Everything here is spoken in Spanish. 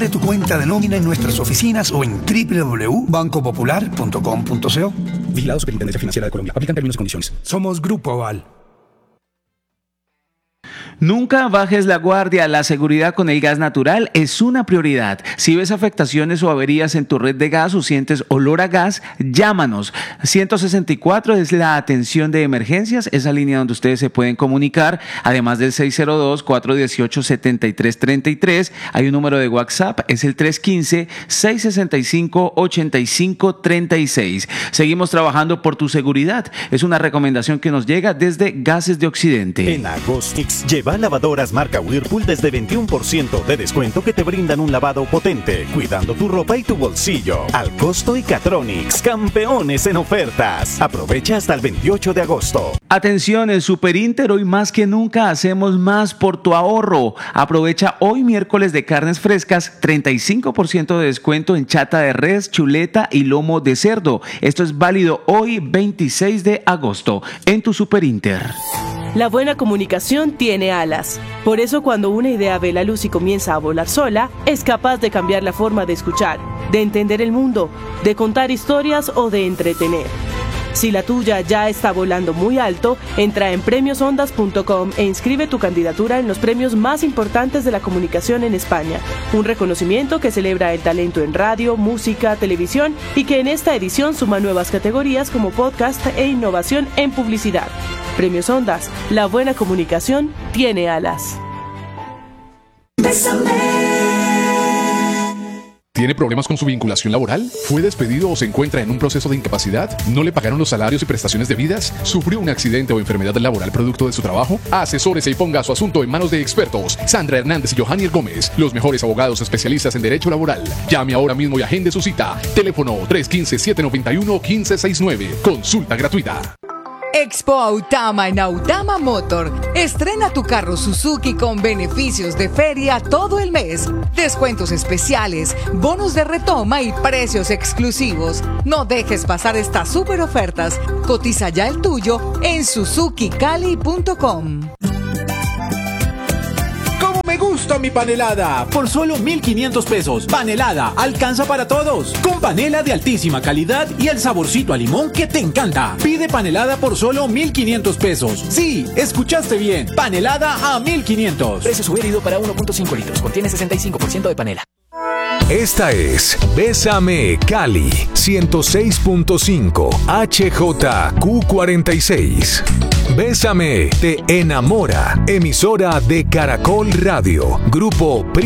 Abre tu cuenta de nómina en nuestras oficinas o en www.bancopopular.com.co. Vigilado Superintendencia Financiera de Colombia. Aplican términos y condiciones. Somos Grupo Aval. Nunca bajes la guardia, la seguridad con el gas natural es una prioridad. Si ves afectaciones o averías en tu red de gas o sientes olor a gas, llámanos. 164 es la atención de emergencias, esa línea donde ustedes se pueden comunicar, además del 602-418-7333. Hay un número de WhatsApp, es el 315-665-8536. Seguimos trabajando por tu seguridad. Es una recomendación que nos llega desde Gases de Occidente. En Agostix, lleva lavadoras marca Whirlpool desde 21% de descuento que te brindan un lavado potente, cuidando tu ropa y tu bolsillo. Al costo y Catronics, campeones en ofertas. Aprovecha hasta el 28 de agosto. Atención, el Super Inter, hoy más que nunca hacemos más por tu ahorro. Aprovecha hoy miércoles de carnes frescas, 35% de descuento en chata de res, chuleta y lomo de cerdo. Esto es válido hoy 26 de agosto en tu Super Inter. La buena comunicación tiene alas. Por eso cuando una idea ve la luz y comienza a volar sola, es capaz de cambiar la forma de escuchar, de entender el mundo, de contar historias o de entretener. Si la tuya ya está volando muy alto, entra en premiosondas.com e inscribe tu candidatura en los premios más importantes de la comunicación en España. Un reconocimiento que celebra el talento en radio, música, televisión y que en esta edición suma nuevas categorías como podcast e innovación en publicidad. Premios Ondas, la buena comunicación tiene alas. ¿Tiene problemas con su vinculación laboral? ¿Fue despedido o se encuentra en un proceso de incapacidad? ¿No le pagaron los salarios y prestaciones debidas? ¿Sufrió un accidente o enfermedad laboral producto de su trabajo? Asesórese y ponga su asunto en manos de expertos. Sandra Hernández y Johannier Gómez, los mejores abogados especialistas en derecho laboral. Llame ahora mismo y agende su cita. Teléfono 315-791-1569. Consulta gratuita. Expo Autama en Autama Motor. Estrena tu carro Suzuki con beneficios de feria todo el mes. Descuentos especiales, bonos de retoma y precios exclusivos. No dejes pasar estas super ofertas. Cotiza ya el tuyo en suzukicali.com. Me gusta mi panelada, por solo 1,500 pesos. Panelada, alcanza para todos. Con panela de altísima calidad y el saborcito a limón que te encanta. Pide panelada por solo 1,500 pesos. Sí, escuchaste bien. Panelada a 1,500. Precio sugerido para 1.5 litros. Contiene 65% de panela. Esta es Bésame Cali 106.5 HJQ46. Bésame te enamora. Emisora de Caracol Radio. Grupo